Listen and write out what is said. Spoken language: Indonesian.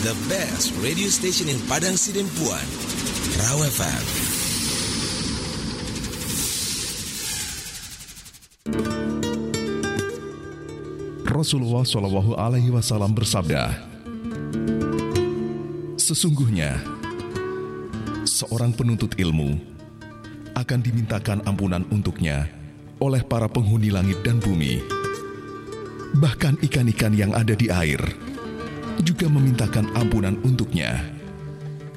the best radio station in Padang Sidempuan, Raw FM. Rasulullah Shallallahu Alaihi Wasallam bersabda, sesungguhnya seorang penuntut ilmu akan dimintakan ampunan untuknya oleh para penghuni langit dan bumi. Bahkan ikan-ikan yang ada di air juga memintakan ampunan untuknya.